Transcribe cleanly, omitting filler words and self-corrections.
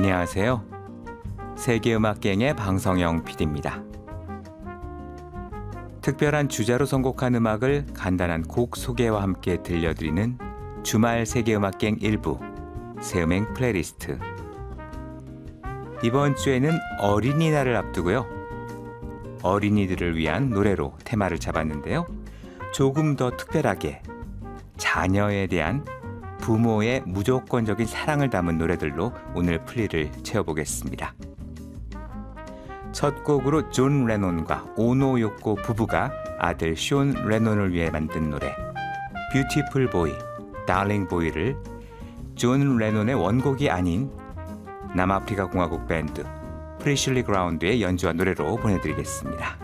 안녕하세요. 세계음악여행의 방성영 PD입니다. 특별한 주제로 선곡한 음악을 간단한 곡 소개와 함께 들려드리는 주말 세계음악여행 일부 새음행 플레이리스트. 이번 주에는 어린이날을 앞두고요. 어린이들을 위한 노래로 테마를 잡았는데요. 조금 더 특별하게 자녀에 대한 부모의 무조건적인 사랑을 담은 노래들로 오늘 플리를 채워보겠습니다. 첫 곡으로 존 레논과 오노 요코 부부가 아들 쇼 레논을 위해 만든 노래 뷰티풀 보이, 달링 보이를 존 레논의 원곡이 아닌 남아프리카 공화국 밴드 프리슐리 그라운드의 연주와 노래로 보내드리겠습니다.